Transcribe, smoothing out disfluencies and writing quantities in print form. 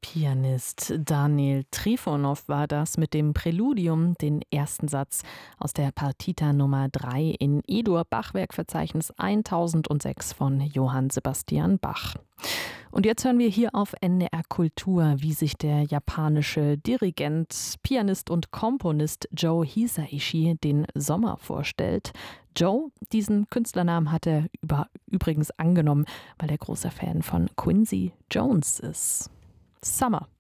Pianist Daniel Trifonow war das mit dem Präludium, den ersten Satz aus der Partita Nummer 3 in E-Dur-Bachwerkverzeichnis 1006 von Johann Sebastian Bach. Und jetzt hören wir hier auf NDR Kultur, wie sich der japanische Dirigent, Pianist und Komponist Joe Hisaishi den Sommer vorstellt. Joe, diesen Künstlernamen hat er übrigens angenommen, weil er großer Fan von Quincy Jones ist. Summer.